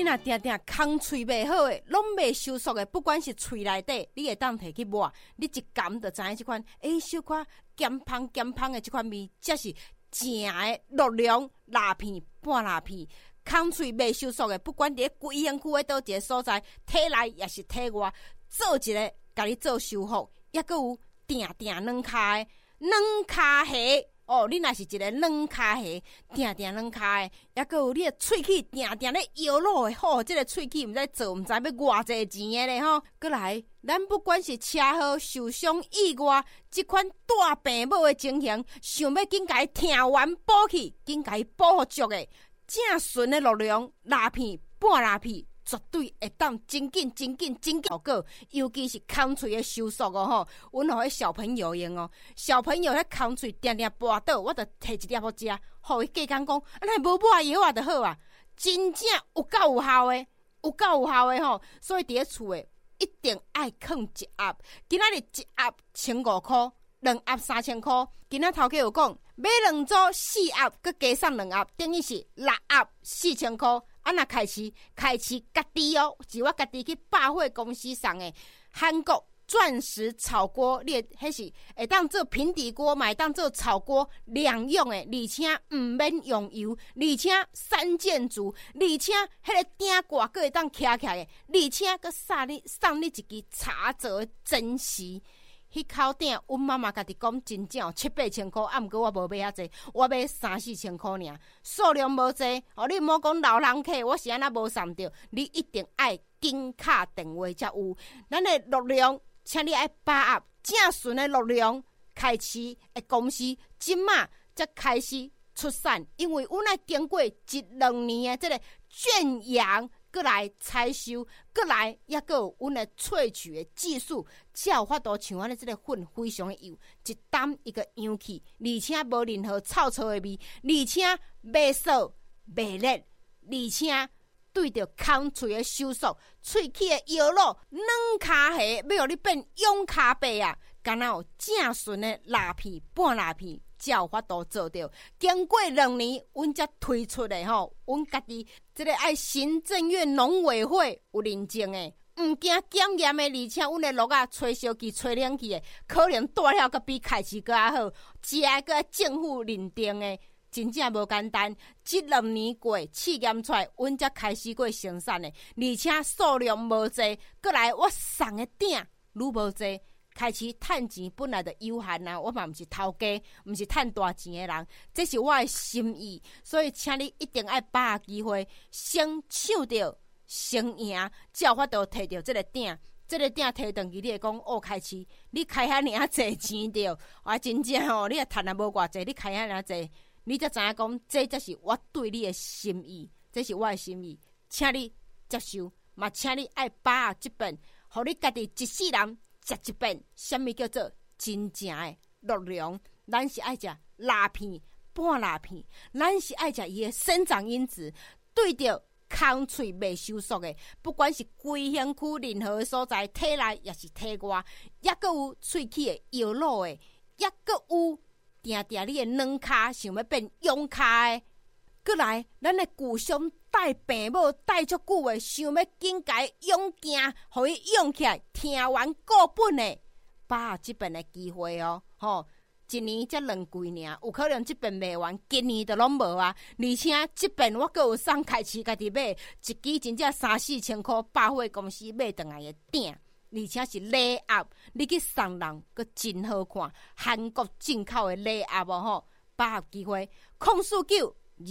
若定定空喙袂好诶，拢袂收束诶，不管是喙内底，你会当摕去抹，你一含就知影即款小可咸芳诶即款味，才是正诶鹿茸辣片、半辣片。空喙袂收束诶，不管伫规身躯诶倒一个所在，体内也是体外，做一个甲你做修复，抑阁有定定软骹诶，软骹鞋。哦，你若是一个软骹鞋，定定软骹诶，抑阁有你诶喙齿定定咧摇落诶，吼，即个喙齿毋知做毋知要偌济钱诶咧吼。过来，咱不管是车祸受伤意外，即款大病母诶情形，想要紧甲伊听完补去，紧甲伊补足诶，正纯诶鹿茸、辣片、半辣片。绝对会当真紧效果，尤其是空喙的收缩哦吼，阮互迄小朋友用哦，小朋友迄空喙定定跋倒，我着摕一粒互食，互伊计讲讲，那无抹药啊就好啊，真正有够有效的，吼，所以伫咧厝诶一定爱放一盒，今仔日一盒1500块，2盒3000块，今仔头家有讲买2组4盒，佮加送2盒，等于是6盒4000块。若开市家己哦，是我家己去百货公司送的韩国钻石炒锅，你迄是会当做平底锅，嘛会当做炒锅两用的，而且毋免用油，而且3件组，而且迄个顶挂佫会当徛起来的，而且佫送你一支茶做的珍惜。迄口顶，阮妈妈家己讲真正7-8千块，毋过我无买遐济，我买3-4千块尔，数量无济。哦，你莫讲老人客，我是安那无送着，你一定爱紧敲电话才有。咱的鹿茸，请你爱把握正纯的鹿茸，开市的公司即马才开始出产，因为阮爱经过1-2年的这个圈养。过来采收，过来也阁有阮的萃取的技术，才有法度像安尼即个粉非常的油，一担一个扬起，而且无任何臭臭的味，而且袂涩袂热，而且对着空喙的收缩、喙齿的摇落、软骹鞋，要互你变勇骹背啊！敢若有正纯的辣片、半辣片。才有法度做到，经过2年，阮才推出的吼，阮家己这个爱行政院农委会有认证的，毋惊检验的，而且阮的鹿啊，吹烧机、吹冷气的，可能大了个比开市更好，食个个政府认定的，真正无简单。这2年过试验出来，阮才开始过生产的，而且数量无济，过来我送的鼎愈无济。开始趁钱本来就有限啊，我嘛毋是头家，毋是趁大钱的人，这是我的心意，所以请你一定爱把握机会，先抢着，先赢，才有法度摕到这个鼎。这个鼎摕转去，你会讲哦，开市，你开遐尔济钱着，我真正哦，你也趁也无偌济，你开遐尔济，你才知影讲，这才是我对你的心意，这是我的心意，请你接受，嘛请你爱把握这本，互你家己一世人。食一遍，什么叫做真正的鹿茸？咱是爱食辣片、半辣片，咱是爱食伊的生长因子，对着空喙袂收缩的，不管是规身躯任何的所在，体内也是体外，也阁有喙齿的摇落的，也阁有定定你的软骹想要变勇骹的。过来，咱的旧伤带病母带足久的，想要紧解勇行，互伊勇起来，听完固本的，把握这边的机会哦，吼！一年才2季尔，有可能这边卖完，今年就拢无啊！而且这边我阁有送开市家己买，一支真正3-4千块，百货公司买回来的鼎，而且是礼盒，你去送人，阁真好看，韩国进口的礼盒哦吼！把握机会，04925722345，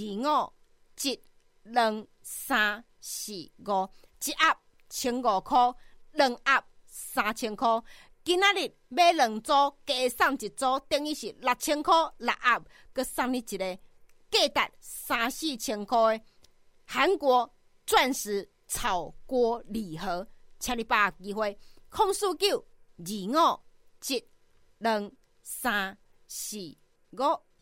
一盒1500块，2盒3000块。今仔日买2组，加送1组，等于是6000块6盒，佮送你一个价值3-4千块的韩国钻石炒锅礼盒，请你把握机会，04925722345。